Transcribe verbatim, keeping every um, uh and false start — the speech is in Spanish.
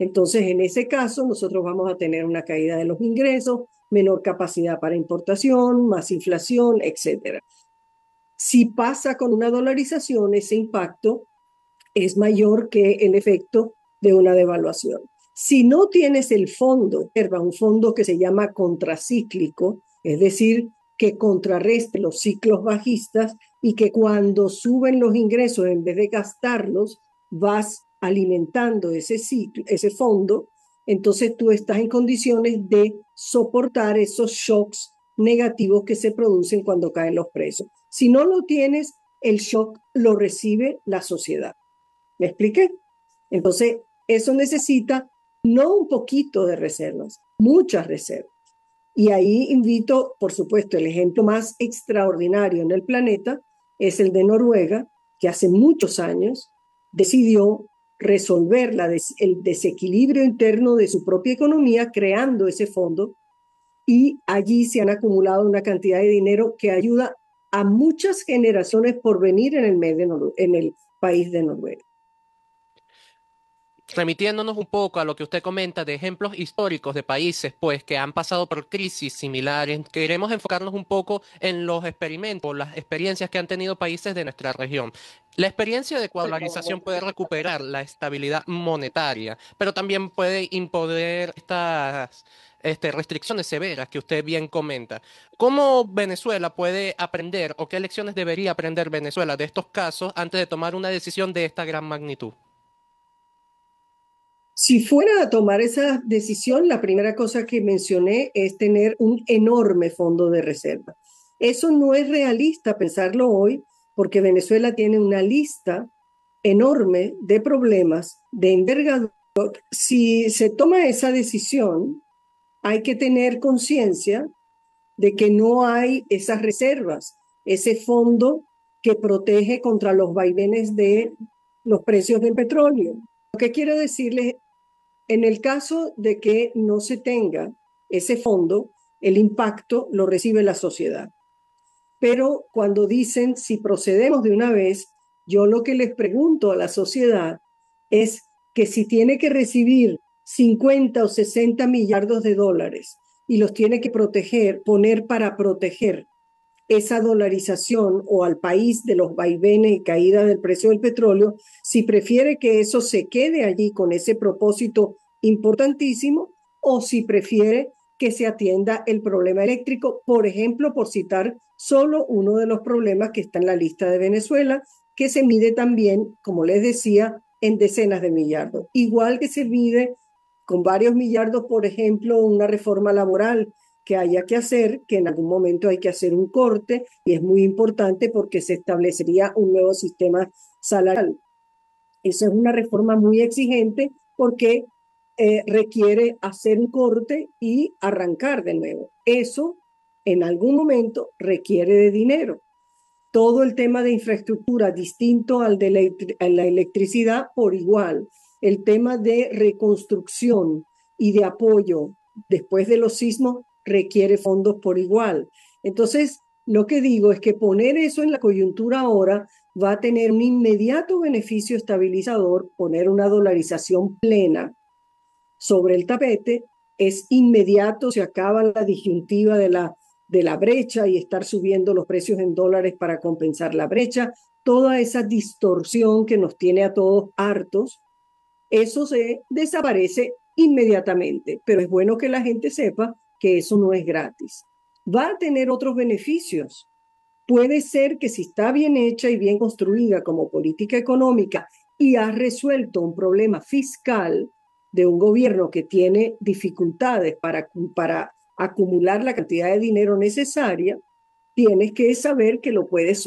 Entonces, en ese caso, nosotros vamos a tener una caída de los ingresos, menor capacidad para importación, más inflación, etcétera. Si pasa con una dolarización, ese impacto es mayor que el efecto de una devaluación. Si no tienes el fondo, un fondo que se llama contracíclico, es decir, que contrarreste los ciclos bajistas y que cuando suben los ingresos, en vez de gastarlos, vas alimentando ese ciclo, ese fondo, entonces tú estás en condiciones de soportar esos shocks negativos que se producen cuando caen los precios. Si no lo tienes, el shock lo recibe la sociedad. ¿Me expliqué? Entonces, eso necesita no un poquito de reservas, muchas reservas. Y ahí invito, por supuesto, el ejemplo más extraordinario en el planeta es el de Noruega, que hace muchos años decidió resolver la des el desequilibrio interno de su propia economía creando ese fondo, y allí se han acumulado una cantidad de dinero que ayuda a muchas generaciones por venir en el, mes de en el país de Noruega. Remitiéndonos un poco a lo que usted comenta de ejemplos históricos de países pues que han pasado por crisis similares, queremos enfocarnos un poco en los experimentos, las experiencias que han tenido países de nuestra región. La experiencia de colonización puede recuperar la estabilidad monetaria, pero también puede imponer estas este, restricciones severas que usted bien comenta. ¿Cómo Venezuela puede aprender o qué lecciones debería aprender Venezuela de estos casos antes de tomar una decisión de esta gran magnitud? Si fuera a tomar esa decisión, la primera cosa que mencioné es tener un enorme fondo de reserva. Eso no es realista pensarlo hoy porque Venezuela tiene una lista enorme de problemas de envergadura. Si se toma esa decisión, hay que tener conciencia de que no hay esas reservas, ese fondo que protege contra los vaivenes de los precios del petróleo. Lo que quiero decirles, en el caso de que no se tenga ese fondo, el impacto lo recibe la sociedad. Pero cuando dicen si procedemos de una vez, yo lo que les pregunto a la sociedad es que si tiene que recibir cincuenta o sesenta millardos de dólares y los tiene que proteger, poner para proteger esa dolarización o al país de los vaivenes y caída del precio del petróleo, si prefiere que eso se quede allí con ese propósito importantísimo o si prefiere que se atienda el problema eléctrico, por ejemplo, por citar solo uno de los problemas que está en la lista de Venezuela, que se mide también, como les decía, en decenas de millardos. Igual que se mide con varios millardos, por ejemplo, una reforma laboral que haya que hacer, que en algún momento hay que hacer un corte, y es muy importante porque se establecería un nuevo sistema salarial. Esa es una reforma muy exigente porque eh, requiere hacer un corte y arrancar de nuevo. Eso en algún momento requiere de dinero. Todo el tema de infraestructura distinto al de la, la electricidad por igual. El tema de reconstrucción y de apoyo después de los sismos requiere fondos por igual. Entonces, lo que digo es que poner eso en la coyuntura ahora va a tener un inmediato beneficio estabilizador, poner una dolarización plena sobre el tapete, es inmediato, se acaba la disyuntiva de la, de la brecha y estar subiendo los precios en dólares para compensar la brecha, toda esa distorsión que nos tiene a todos hartos, eso se desaparece inmediatamente, pero es bueno que la gente sepa que eso no es gratis. Va a tener otros beneficios. Puede ser que si está bien hecha y bien construida como política económica y ha resuelto un problema fiscal de un gobierno que tiene dificultades para, para acumular la cantidad de dinero necesaria, tienes que saber que lo puedes